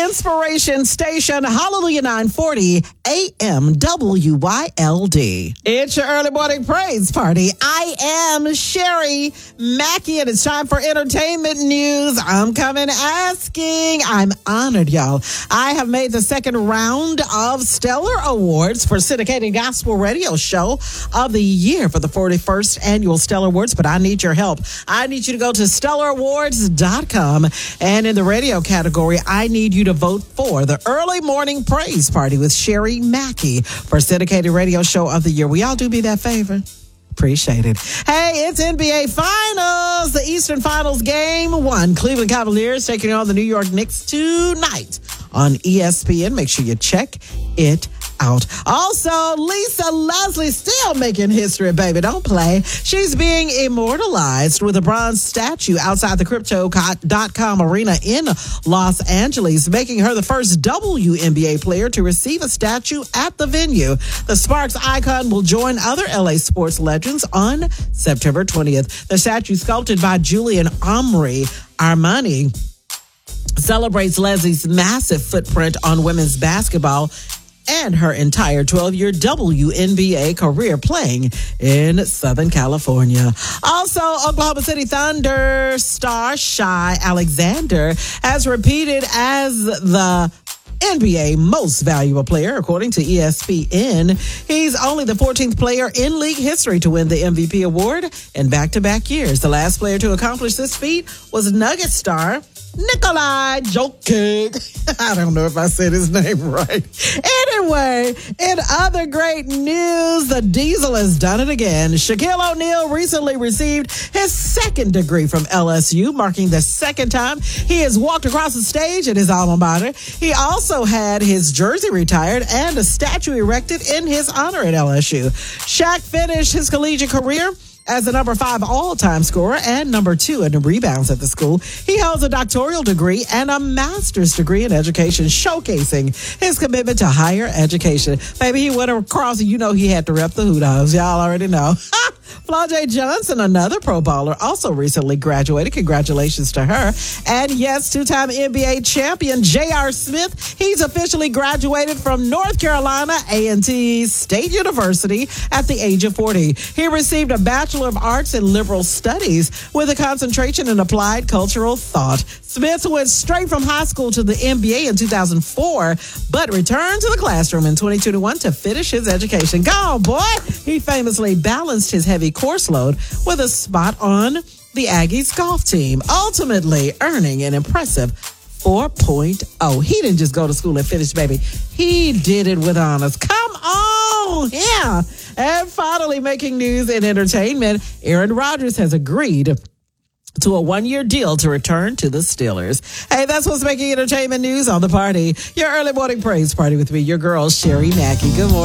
inspiration station, Hallelujah 940 AM WYLD. It's your early morning praise party. I am Sherry Mackey, and it's time for entertainment news. I'm coming asking. I'm honored, y'all. I have made the second round of Stellar Awards for syndicated gospel radio show of the year for the 41st annual Stellar Awards, but I need your help. I need you to go to stellarawards.com, and in the radio category, I need you to vote for the Early Morning Praise Party with Sherry Mackey for syndicated radio show of the year. Will y'all do me that favor? Appreciate it. Hey, it's NBA Finals. The Eastern Finals Game 1. Cleveland Cavaliers taking on the New York Knicks tonight on ESPN. Make sure you check it out. Also, Lisa Leslie still making history, baby. Don't play. She's being immortalized with a bronze statue outside the Crypto.com arena in Los Angeles, making her the first WNBA player to receive a statue at the venue. The Sparks icon will join other LA sports legends on September 20th. The statue, sculpted by Julian Armani, celebrates Leslie's massive footprint on women's basketball and her entire 12-year WNBA career playing in Southern California. Also, Oklahoma City Thunder star Shai Alexander has repeated as the NBA most valuable player, according to ESPN. He's only the 14th player in league history to win the MVP award in back-to-back years. The last player to accomplish this feat was Nugget star Nikolai Jokic. I don't know if I said his name right. Anyway, in other great news, the Diesel has done it again. Shaquille O'Neal recently received his second degree from LSU, marking the second time he has walked across the stage at his alma mater. He also had his jersey retired and a statue erected in his honor at LSU. Shaq finished his collegiate career as the number 5 all-time scorer and number 2 in rebounds at the school. He holds a doctoral degree and a master's degree in education, showcasing his commitment to higher education. Baby, he went across and you know he had to rep the Hoot House. Y'all already know. Flau'jae Johnson, another pro baller, also recently graduated. Congratulations to her. And yes, 2-time NBA champion J.R. Smith, he's officially graduated from North Carolina A&T State University at the age of 40. He received a Bachelor of Arts in Liberal Studies with a concentration in applied cultural thought. Smith went straight from high school to the NBA in 2004, but returned to the classroom in 2021 to finish his education. Go on, boy! He famously balanced his heavy course load with a spot on the Aggies golf team, ultimately earning an impressive 4.0. He didn't just go to school and finish, baby. He did it with honors. Come on! Yeah! And finally, making news in entertainment, Aaron Rodgers has agreed to a 1-year deal to return to the Steelers. Hey, that's what's making entertainment news on The Party. Your early morning praise party with me, your girl, Sherry Mackey. Good morning.